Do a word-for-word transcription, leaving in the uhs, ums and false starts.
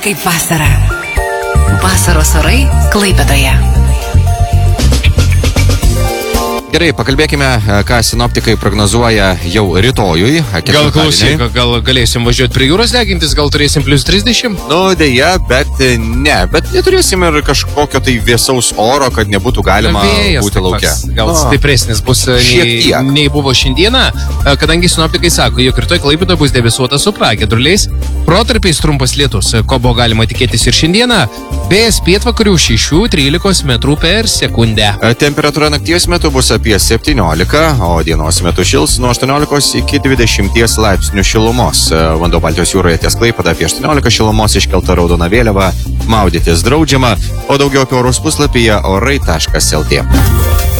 kaip vasara. Vasaros orai Klaipėdoje. Gerai, pakalbėkime, ką sinoptikai prognozuoja jau rytojui. Gal klausyk, gal galėsim važiuoti prie jūros degintis, gal turėsim plius trisdešimt? Nu, dėja, bet ne, bet neturėsim ir kažkokio tai vėsaus oro, kad nebūtų galima Vėjas būti lauke. Gal o. stipresnis bus nei, nei buvo šiandieną, kadangi sinoptikai sako, jog rytoj Klaipėdoje bus debesuota su pragiedruliais, protarpiais trumpas lietus, ko buvo galima tikėtis ir šiandieną, vėjas pietvakarių šešių trylikos metrų per sekundę. Temperatūra nakties metu bus apie septyniolika, o dienos metu šils nuo aštuoniolikos iki dvidešimties laipsnių šilumos. Vanduo Baltijos jūroje ties Klaipėda apie aštuoniolika šilumos, iškelta raudona vėliava, maudytis draudžiama, o daugiau apie orus puslapyje orai taškas lt.